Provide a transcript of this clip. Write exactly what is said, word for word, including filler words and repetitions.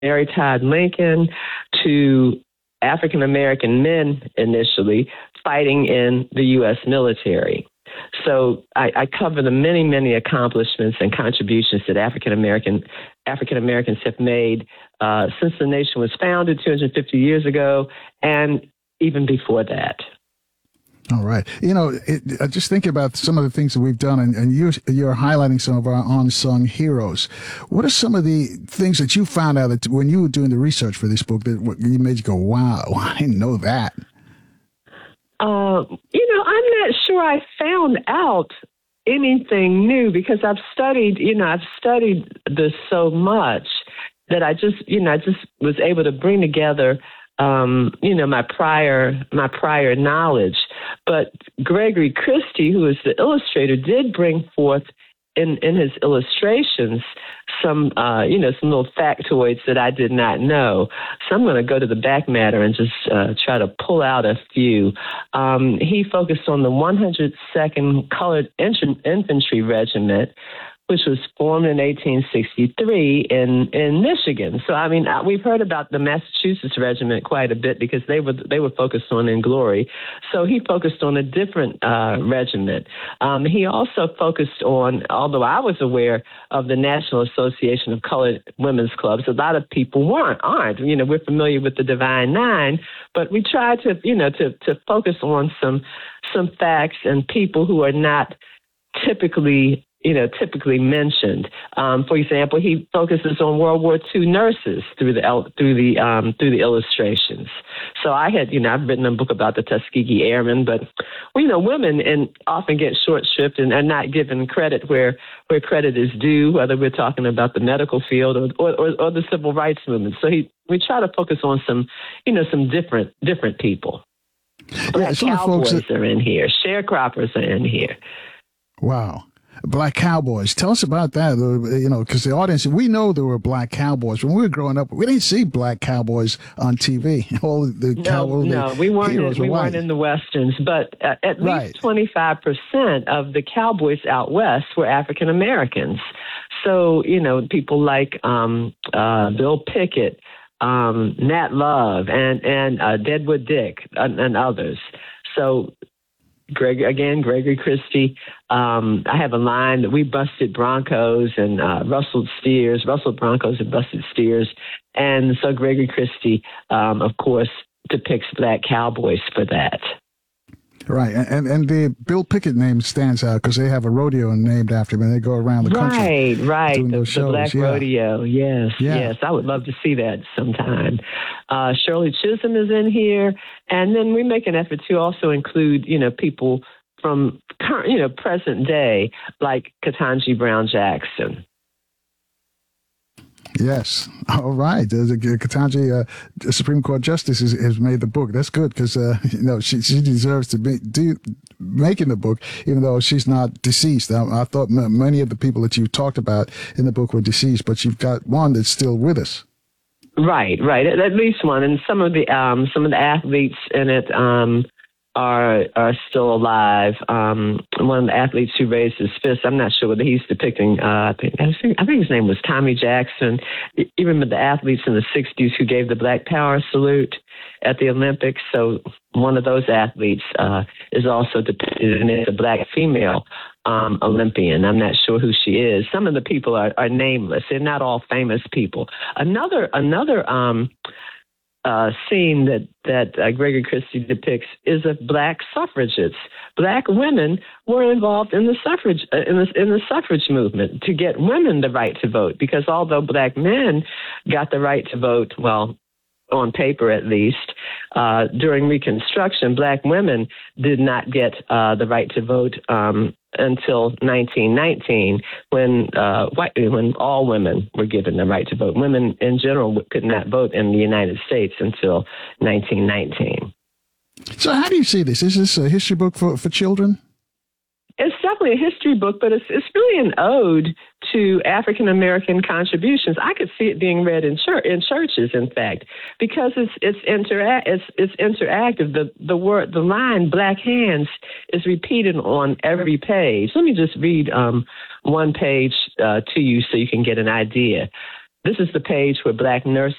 Mary Todd Lincoln to African American men initially fighting in the U S military. So I, I cover the many, many accomplishments and contributions that African American African Americans have made uh, since the nation was founded two hundred fifty years ago, and even before that. All right. You know, it, uh, just thinking about some of the things that we've done, and, and you're, you're highlighting some of our unsung heroes. What are some of the things that you found out that when you were doing the research for this book that you made you go, wow, I didn't know that? Uh, you know, I'm not sure I found out anything new because I've studied, you know, I've studied this so much that I just, you know, I just was able to bring together Um, you know, my prior my prior knowledge. But Gregory Christie, who is the illustrator, did bring forth in, in his illustrations some, uh, you know, some little factoids that I did not know. So I'm going to go to the back matter and just uh, try to pull out a few. Um, he focused on the one hundred second Colored Infantry Regiment, which was formed in eighteen sixty-three in, in Michigan. So, I mean, we've heard about the Massachusetts Regiment quite a bit because they were they were focused on In Glory. So he focused on a different uh, regiment. Um, he also focused on, although I was aware of the National Association of Colored Women's Clubs, a lot of people weren't, aren't. You know, we're familiar with the Divine Nine, but we try to, you know, to, to focus on some some facts and people who are not typically you know, typically mentioned. Um, for example, he focuses on World War Two nurses through the through the um, through the illustrations. So I had, you know, I've written a book about the Tuskegee Airmen, but well, you know, women and often get short shrift and are not given credit where where credit is due, whether we're talking about the medical field or or, or, or the civil rights movement. So he, we try to focus on some, you know, some different different people. Black yeah, cowboys that... are in here. Sharecroppers are in here. Wow. Black cowboys. Tell us about that, you know, because the audience, we know there were black cowboys. When we were growing up, we didn't see black cowboys on T V. All the no, cowboys, no, we weren't. In, we were weren't in the westerns, but uh, at right. least twenty-five percent of the cowboys out west were African Americans. So, you know, people like um, uh, Bill Pickett, um, Nat Love, and and uh, Deadwood Dick, and, and others. So. Greg again, Gregory Christie. Um, I have a line that we busted Broncos and uh, rustled steers, rustled Broncos and busted steers, and so Gregory Christie, um, of course, depicts black cowboys for that. Right, and and the Bill Pickett name stands out because they have a rodeo named after him, and they go around the country. Right, right, doing the, those shows. the Black yeah. Rodeo. Yes, yeah. yes, I would love to see that sometime. Uh, Shirley Chisholm is in here, and then we make an effort to also include, you know, people from current, you know, present day, like Ketanji Brown Jackson. Yes. All right. The Ketanji, uh, the Supreme Court Justice, has, has made the book. That's good because uh, you know she she deserves to be do, making the book, even though she's not deceased. I, I thought m- many of the people that you talked about in the book were deceased, but you've got one that's still with us. Right. Right. At, at least one, and some of the um, some of the athletes in it. Um, are are still alive. Um, one of the athletes who raised his fist, I'm not sure whether he's depicting, uh, I, think, I, think, I think his name was Tommy Jackson. Even with the athletes in the sixties who gave the Black Power salute at the Olympics. So one of those athletes uh, is also depicted, and it's a black female um, Olympian. I'm not sure who she is. Some of the people are, are nameless. They're not all famous people. Another, another, um, Uh, scene that that uh, Gregory Christie depicts is of black suffragettes. Black women were involved in the suffrage uh, in the in the suffrage movement to get women the right to vote. Because although black men got the right to vote, well, on paper at least, uh, during Reconstruction, black women did not get uh, the right to vote um, until nineteen nineteen, when uh, white, when all women were given the right to vote. Women in general could not vote in the United States until nineteen nineteen. So how do you see this? Is this a history book for, for children? It's definitely a history book, but it's it's really an ode to African American contributions. I could see it being read in church in churches, in fact, because it's it's intera- it's, it's interactive. The the word the line "Black Hands" is repeated on every page. Let me just read um, one page uh, to you so you can get an idea. this is the page where Black nurses